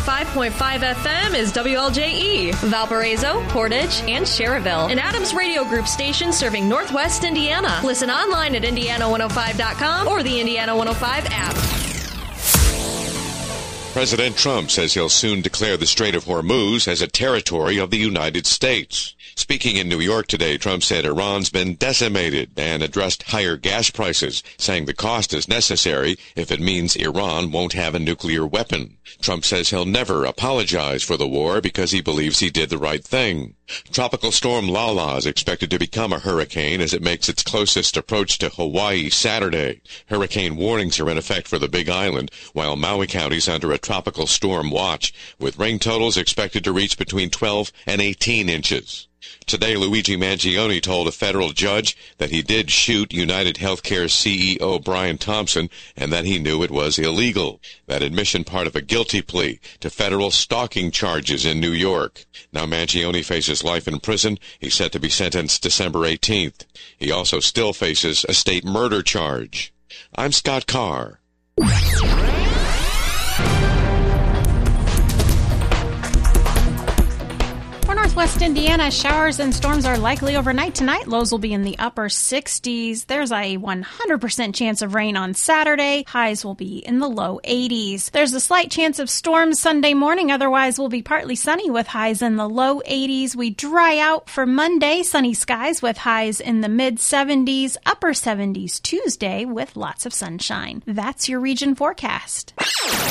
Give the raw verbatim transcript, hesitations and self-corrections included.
five point five F M is W L J E, Valparaiso, Portage, and Cherryville, an Adams Radio Group station serving Northwest Indiana. Listen online at Indiana one oh five dot com or the Indiana one oh five app. President Trump says he'll soon declare the Strait of Hormuz as a territory of the United States. Speaking in New York today, Trump said Iran's been decimated and addressed higher gas prices, saying the cost is necessary if it means Iran won't have a nuclear weapon. Trump says he'll never apologize for the war because he believes he did the right thing. Tropical storm Lala is expected to become a hurricane as it makes its closest approach to Hawaii Saturday. Hurricane warnings are in effect for the Big Island, while Maui County's under a tropical storm watch, with rain totals expected to reach between twelve and eighteen inches. Today, Luigi Mangione told a federal judge that he did shoot United Healthcare C E O Brian Thompson and that he knew it was illegal. That admission part of a guilty plea to federal stalking charges in New York. Now Mangione faces life in prison. He's set to be sentenced December eighteenth. He also still faces a state murder charge. I'm Scott Carr. Northwest Indiana, showers and storms are likely overnight tonight. Lows will be in the upper sixties. There's a one hundred percent chance of rain on Saturday. Highs will be in the low eighties. There's a slight chance of storms Sunday morning. Otherwise, will be partly sunny with highs in the low eighties. We dry out for Monday. Sunny skies with highs in the mid seventies, upper seventies Tuesday with lots of sunshine. That's your region forecast.